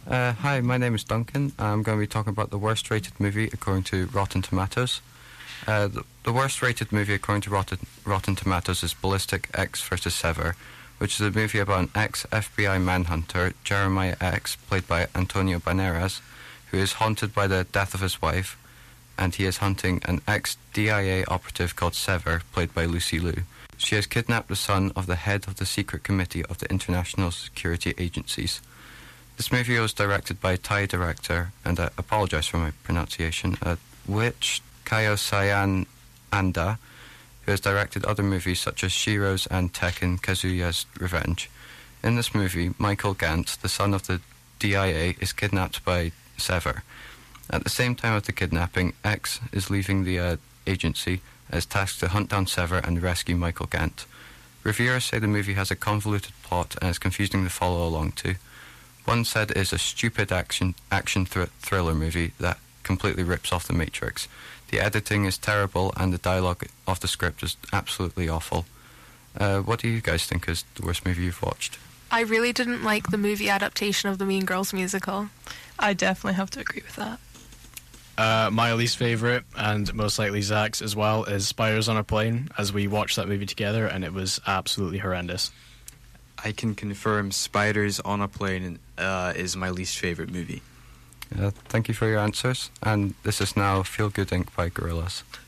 Hi, my name is Duncan. I'm going to be talking about the worst rated movie according to Rotten Tomatoes. The worst rated movie according to Rotten Tomatoes is Ballistic X vs. Sever, which is a movie about an ex-FBI manhunter, Jeremiah X, played by Antonio Banderas, who is haunted by the death of his wife, and he is hunting an ex-DIA operative called Sever, played by Lucy Liu. She has kidnapped the son of the head of the secret committee of the International Security Agencies. This movie was directed by Thai director, and I apologise for my pronunciation, Witch Kayosayan Anda, who has directed other movies such as Shiro's and Tekken Kazuya's Revenge. In this movie, Michael Gant, the son of the DIA, is kidnapped by Sever. At the same time of the kidnapping, X is leaving the agency as tasked to hunt down Sever and rescue Michael Gant. Reviewers say the movie has a convoluted plot and is confusing to follow along to. One said it is a stupid action thriller movie that completely rips off The Matrix. The editing is terrible and the dialogue of the script is absolutely awful. What do you guys think is the worst movie you've watched? I really didn't like the movie adaptation of the Mean Girls musical. I definitely have to agree with that. My least favourite, and most likely Zach's as well, is Spiders on a Plane, as we watched that movie together and it was absolutely horrendous. I can confirm Spiders on a Plane is my least favourite movie. Thank you for your answers, and this is now Feel Good Inc. by Gorillaz.